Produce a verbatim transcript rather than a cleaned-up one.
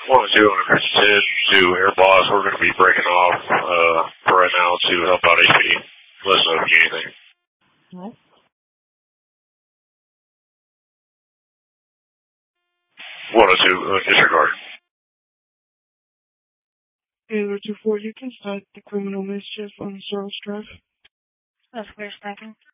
one oh two on ten to Air Boss. We're going to be breaking off uh, for right now to help out H P D. Let us know if you need anything. What? one oh two, uh, disregard. Taylor two four, you can start the criminal mischief on Searles Drive. That's clear, second.